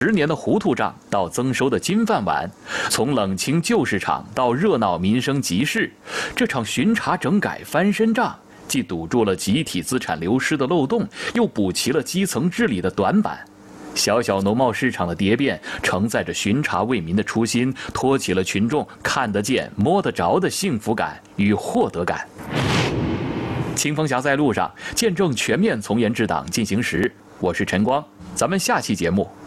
10年的糊涂账到增收的金饭碗，从冷清旧市场到热闹民生集市，这场巡查整改翻身仗，既堵住了集体资产流失的漏洞，又补齐了基层治理的短板。小小农贸市场的蝶变，承载着巡查为民的初心，托起了群众看得见、摸得着的幸福感与获得感。清风侠在路上，见证全面从严治党进行时。我是陈光，咱们下期节目